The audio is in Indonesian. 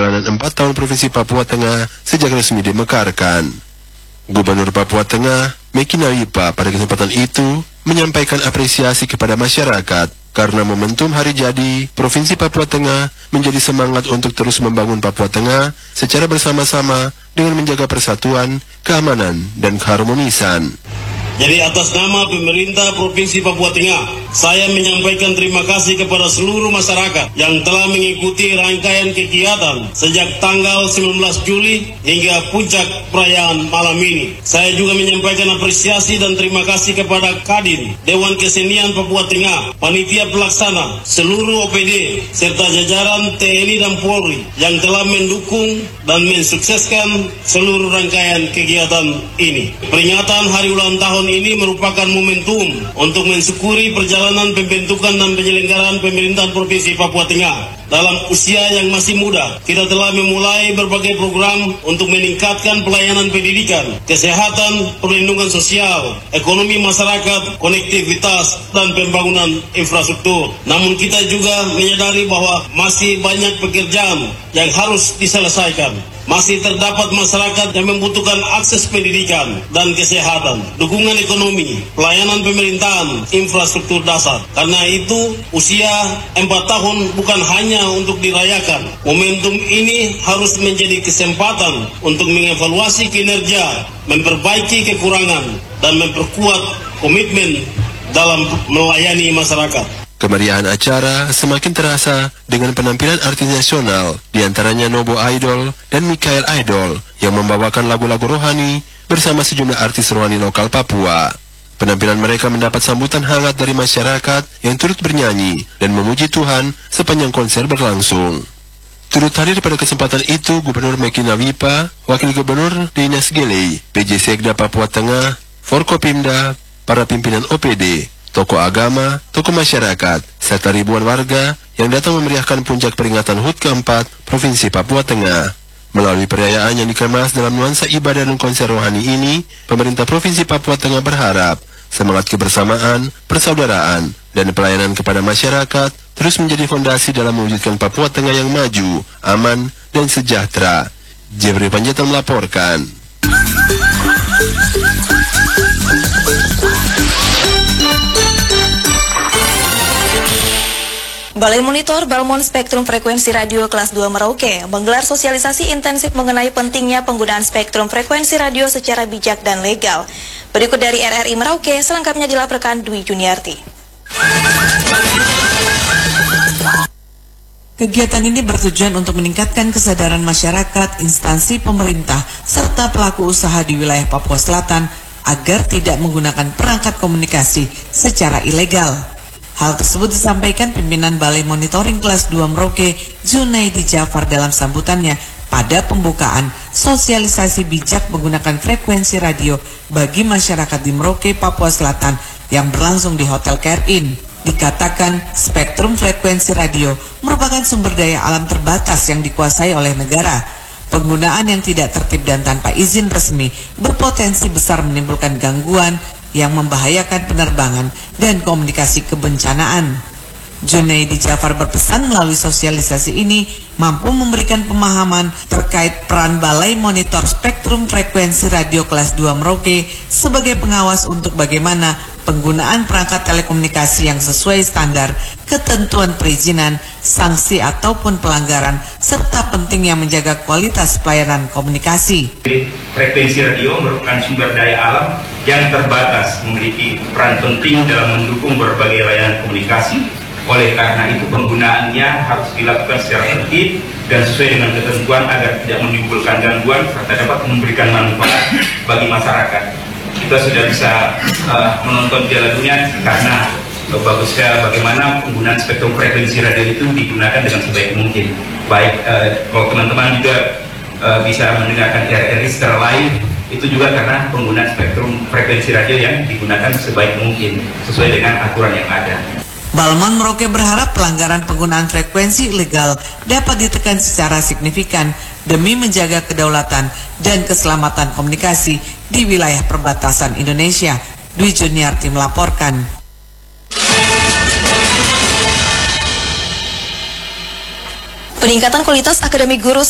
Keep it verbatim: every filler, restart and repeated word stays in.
perjalanan empat tahun Provinsi Papua Tengah sejak resmi dimekarkan. Gubernur Papua Tengah, Meki Nawipa, pada kesempatan itu menyampaikan apresiasi kepada masyarakat karena momentum hari jadi Provinsi Papua Tengah menjadi semangat untuk terus membangun Papua Tengah secara bersama-sama dengan menjaga persatuan, keamanan, dan keharmonisan. Jadi atas nama pemerintah Provinsi Papua Tengah, saya menyampaikan terima kasih kepada seluruh masyarakat yang telah mengikuti rangkaian kegiatan sejak tanggal sembilan belas Juli hingga puncak perayaan malam ini. Saya juga menyampaikan apresiasi dan terima kasih kepada Kadin, Dewan Kesenian Papua Tengah, panitia pelaksana, seluruh O P D, serta jajaran T N I dan Polri yang telah mendukung dan mensukseskan seluruh rangkaian kegiatan ini. Peringatan hari ulang tahun ini merupakan momentum untuk mensyukuri perjalanan pembentukan dan penyelenggaraan pemerintahan Provinsi Papua Tengah. Dalam usia yang masih muda, kita telah memulai berbagai program untuk meningkatkan pelayanan pendidikan, kesehatan, perlindungan sosial, ekonomi masyarakat, konektivitas, dan pembangunan infrastruktur. Namun kita juga menyadari bahwa masih banyak pekerjaan yang harus diselesaikan. Masih terdapat masyarakat yang membutuhkan akses pendidikan dan kesehatan, dukungan ekonomi, pelayanan pemerintahan, infrastruktur dasar. Karena itu, usia empat tahun bukan hanya untuk dirayakan. Momentum ini harus menjadi kesempatan untuk mengevaluasi kinerja, memperbaiki kekurangan, dan memperkuat komitmen dalam melayani masyarakat. Kemeriahan acara semakin terasa dengan penampilan artis nasional, diantaranya Nobo Idol dan Mikael Idol, yang membawakan lagu-lagu rohani bersama sejumlah artis rohani lokal Papua. Penampilan mereka mendapat sambutan hangat dari masyarakat yang turut bernyanyi dan memuji Tuhan sepanjang konser berlangsung. Turut hadir pada kesempatan itu Gubernur Meki Nawipa, Wakil Gubernur Dinas Gelei, P J Sekda Papua Tengah, Forkopimda, para pimpinan O P D, tokoh agama, tokoh masyarakat, serta ribuan warga yang datang memeriahkan puncak peringatan H U T keempat Provinsi Papua Tengah. Melalui perayaan yang dikemas dalam nuansa ibadah dan konser rohani ini, pemerintah Provinsi Papua Tengah berharap semangat kebersamaan, persaudaraan, dan pelayanan kepada masyarakat terus menjadi fondasi dalam mewujudkan Papua Tengah yang maju, aman, dan sejahtera. Jeffrey Panjaitan melaporkan. Balai Monitor Balmon Spektrum Frekuensi Radio Kelas dua Merauke menggelar sosialisasi intensif mengenai pentingnya penggunaan spektrum frekuensi radio secara bijak dan legal. Berikut dari R R I Merauke, selengkapnya dilaporkan Dwi Juniarti. Kegiatan ini bertujuan untuk meningkatkan kesadaran masyarakat, instansi pemerintah, serta pelaku usaha di wilayah Papua Selatan agar tidak menggunakan perangkat komunikasi secara ilegal. Hal tersebut disampaikan pimpinan Balai Monitoring Kelas dua Merauke, Junaidi Jafar, dalam sambutannya pada pembukaan sosialisasi bijak menggunakan frekuensi radio bagi masyarakat di Merauke, Papua Selatan yang berlangsung di Hotel Care Inn. Dikatakan spektrum frekuensi radio merupakan sumber daya alam terbatas yang dikuasai oleh negara. Penggunaan yang tidak tertib dan tanpa izin resmi berpotensi besar menimbulkan gangguan yang membahayakan penerbangan dan komunikasi kebencanaan. Junaidi Jafar berpesan melalui sosialisasi ini mampu memberikan pemahaman terkait peran Balai Monitor Spektrum Frekuensi Radio Kelas dua Merauke sebagai pengawas untuk bagaimana penggunaan perangkat telekomunikasi yang sesuai standar, ketentuan perizinan, sanksi ataupun pelanggaran, serta pentingnya menjaga kualitas pelayanan komunikasi. Frekuensi radio merupakan sumber daya alam yang terbatas, memiliki peran penting dalam mendukung berbagai layanan komunikasi. Oleh karena itu penggunaannya harus dilakukan secara tertib dan sesuai dengan ketentuan agar tidak menimbulkan gangguan serta dapat memberikan manfaat bagi masyarakat. Kita sudah bisa uh, menonton Piala Dunia karena uh, bagusnya bagaimana penggunaan spektrum frekuensi radio itu digunakan dengan sebaik mungkin. Baik uh, kalau teman-teman juga uh, bisa mendengarkan R R I secara live, itu juga karena penggunaan spektrum frekuensi radio yang digunakan sebaik mungkin sesuai dengan aturan yang ada. Balmon Merauke berharap pelanggaran penggunaan frekuensi ilegal dapat ditekan secara signifikan demi menjaga kedaulatan dan keselamatan komunikasi di wilayah perbatasan Indonesia. Dwi Juniarti melaporkan. Peningkatan kualitas akademik guru